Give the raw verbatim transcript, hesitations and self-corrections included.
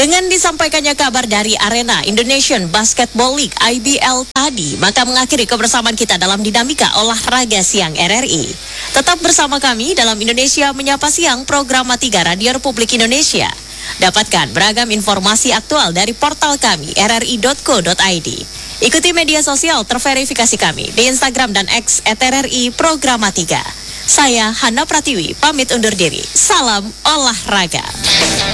Dengan disampaikannya kabar dari Arena Indonesian Basketball League I B L tadi, maka mengakhiri kebersamaan kita dalam dinamika olahraga siang R R I. Tetap bersama kami dalam Indonesia Menyapa Siang program tiga Radio Republik Indonesia. Dapatkan beragam informasi aktual dari portal kami r r i dot co dot i d. Ikuti media sosial terverifikasi kami di Instagram dan X et r r i Programa tiga. Saya Hana Pratiwi, pamit undur diri. Salam olahraga.